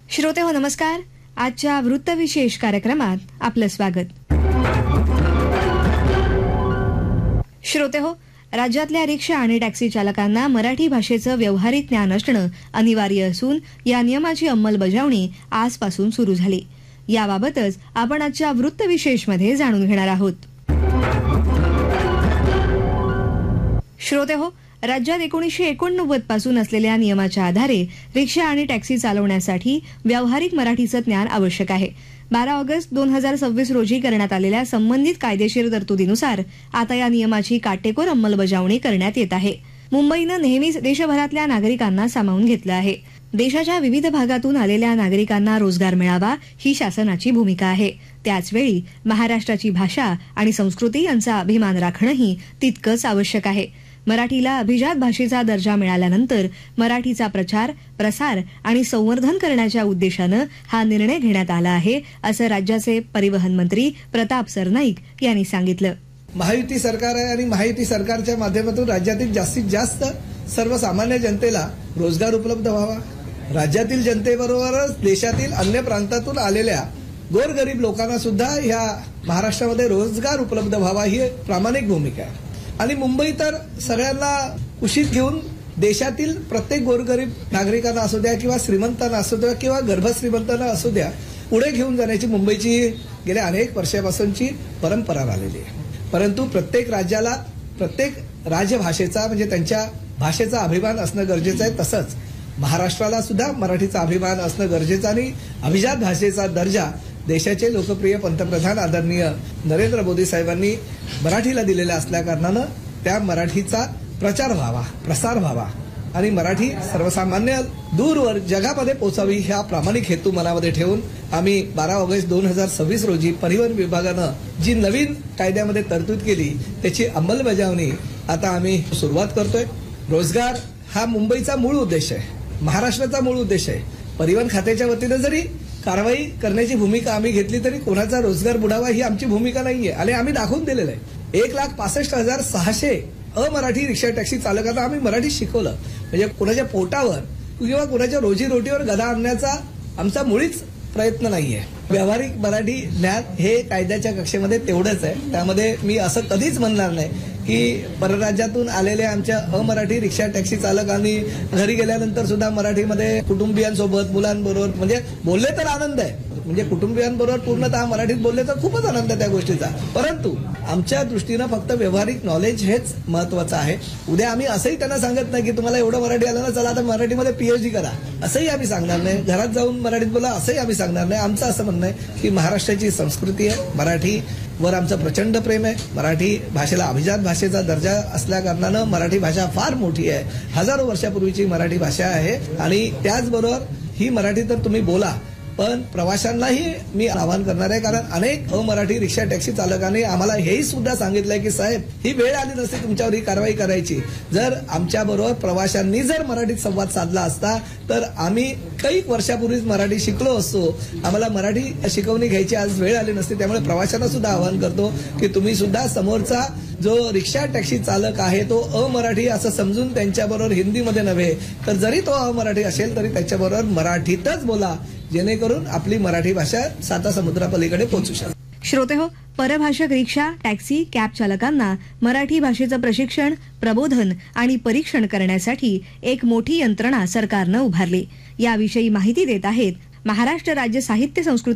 श्रोते हो नमस्कार. आजच्या वृत्तविशेष कार्यक्रमात आपलं स्वागत. श्रोते हो, राज्यातल्या रिक्षा आणि टॅक्सी चालकांना मराठी भाषेचं व्यावहारिक ज्ञान असणं अनिवार्य असून या नियमाची अंमलबजावणी आजपासून सुरू झाली. याबाबतच आपण आजच्या वृत्तविशेषमध्ये जाणून घेणार आहोत. श्रोते हो, राज्यात 1989 पासून असलेल्या नियमाच्या आधारे रिक्षा आणि टॅक्सी चालवण्यासाठी व्यावहारिक मराठीचं ज्ञान आवश्यक आहे. 12 ऑगस्ट 2026 रोजी करण्यात आलेल्या संबंधित कायदेशीर तरतुदीनुसार आता या नियमाची काटेकोर अंमलबजावणी करण्यात येत आहे. मुंबईनं नेहमीच देशभरातल्या नागरिकांना सामावून घेतलं आहे. देशाच्या विविध भागातून आलेल्या नागरिकांना रोजगार मिळावा ही शासनाची भूमिका आहे. त्याचवेळी महाराष्ट्राची भाषा आणि संस्कृती यांचा अभिमान राखणंही तितकंच आवश्यक आहे. मराठीला अभिजात भाषेचा दर्जा मिळाल्यानंतर मराठीचा प्रचार, प्रसार आणि संवर्धन करण्याच्या उद्देशानं हा निर्णय घेण्यात आला आहे, असं राज्याचे परिवहन मंत्री प्रताप सरनाईक यांनी सांगितलं. महायुती सरकार आहे आणि महायुती सरकारच्या माध्यमातून राज्यातील जास्तीत जास्त सर्वसामान्य जनतेला रोजगार उपलब्ध व्हावा. राज्यातील जनतेबरोबरच देशातील अन्य प्रांतातून आलेल्या गोरगरीब लोकांना सुद्धा या महाराष्ट्रामध्ये रोजगार उपलब्ध व्हावा ही प्रामाणिक भूमिका आहे. आणि मुंबई तर सगळ्यांना कुशीत घेऊन देशातील प्रत्येक गोरगरीब नागरिकांना असू द्या किंवा श्रीमंतांना असू द्या किंवा गर्भश्रीमंतांना असू द्या पुढे घेऊन जाण्याची मुंबईची गेल्या अनेक वर्षापासूनची परंपरा राहिलेली आहे. परंतु प्रत्येक राज्याला प्रत्येक राजभाषेचा म्हणजे त्यांच्या भाषेचा अभिमान असणं गरजेचं आहे. तसंच महाराष्ट्राला सुद्धा मराठीचा अभिमान असणं गरजेचं आणि अभिजात भाषेचा दर्जा देशाचे लोकप्रिय पंतप्रधान आदरणीय नरेंद्र मोदी साहेबांनी मराठीला दिलेला असल्या कारणानं त्या मराठीचा प्रचार व्हावा, प्रसार व्हावा आणि मराठी सर्वसामान्य दूरवर जगामध्ये पोहोचावी ह्या प्रामाणिक हेतू मनामध्ये ठेवून आम्ही 12 ऑगस्ट 2026 रोजी परिवहन विभागानं जी नवीन कायद्यामध्ये तरतूद केली त्याची अंमलबजावणी आता आम्ही सुरुवात करतोय. रोजगार हा मुंबईचा मूळ उद्देश आहे, महाराष्ट्राचा मूळ उद्देश आहे. परिवहन खात्याच्या वतीनं जरी कारवाई करण्याची भूमिका आम्ही घेतली तरी कोणाचा रोजगार बुडावा ही आमची भूमिका नाहीये आणि आम्ही दाखवून दिलेलं आहे. 1,65,600 अमराठी रिक्षा टॅक्सी चालकांना आम्ही मराठी शिकवलं. म्हणजे कोणाच्या पोटावर किंवा कोणाच्या रोजीरोटीवर गदा आणण्याचा आमचा मुळीच प्रयत्न नाहीये. व्यावहारिक मराठी ज्ञान हे कायद्याच्या कक्षेमध्ये तेवढंच आहे. त्यामध्ये मी असं कधीच म्हणणार नाही की परराज्यातून आलेल्या आमच्या अमराठी रिक्षा टॅक्सी चालकांनी घरी गेल्यानंतर सुद्धा मराठीमध्ये कुटुंबियांसोबत मुलांबरोबर म्हणजे बोलले तर आनंद आहे. म्हणजे कुटुंबियांबरोबर पूर्णतः मराठीत बोलले तर खूपच आनंद आहे त्या गोष्टीचा. परंतु आमच्या दृष्टीनं फक्त व्यावहारिक नॉलेज हेच महत्वाचं आहे. उद्या आम्ही असंही त्यांना सांगत नाही की तुम्हाला एवढं मराठी आलं ना चला आता मराठीमध्ये पीएचडी करा असंही आम्ही सांगणार नाही. घरात जाऊन मराठीत बोला असंही आम्ही सांगणार नाही. आमचं असं म्हणणं आहे की महाराष्ट्राची संस्कृती आहे, मराठीवर आमचं प्रचंड प्रेम आहे. मराठी भाषेला अभिजात भाषेचा दर्जा असल्या कारणानं मराठी भाषा फार मोठी आहे. हजारो वर्षापूर्वीची मराठी भाषा आहे आणि त्याचबरोबर ही मराठी तर तुम्ही बोला पण प्रवाशांनाही मी आवाहन करणार आहे. कारण अनेक अमराठी रिक्षा टॅक्सी चालकांनी आम्हाला हेही सुद्धा सांगितलंय की साहेब ही वेळ आली नसते तुमच्यावर ही कारवाई करायची. जर आमच्याबरोबर प्रवाशांनी जर मराठीत संवाद साधला असता तर आम्ही काही वर्षापूर्वीच मराठी शिकलो असतो. आम्हाला मराठी शिकवणी घ्यायची आज वेळ आली नसते. त्यामुळे प्रवाशांना सुद्धा आवाहन करतो की तुम्ही सुद्धा समोरचा जो रिक्षा टॅक्सी चालक आहे तो अमराठी असं समजून त्यांच्याबरोबर हिंदीमध्ये नव्हे तर जरी तो अमराठी असेल तरी त्याच्याबरोबर मराठीतच बोला जेणेकरून आपली मराठी भाषा साता समुद्रापलीकडे पोहोचू शकते. श्रोते हो, परभाषक रिक्षा, टॅक्सी, कॅब चालकांना मराठी भाषेचं प्रशिक्षण, प्रबोधन आणि परीक्षण करण्यासाठी एक मोठी यंत्रणा सरकारनं उभारली. याविषयी माहिती देत आहेत महाराष्ट्र राज्य साहित्य संस्कृती